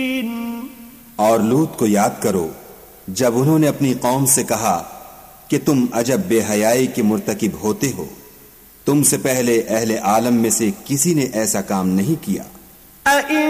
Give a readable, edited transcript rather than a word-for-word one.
और लूत को याद करो जब उन्होंने अपनी कौम से कहा कि तुम अजब बेहयाई के मुर्तकिब होते हो, तुमसे पहले अहले आलम में से किसी ने ऐसा काम नहीं किया।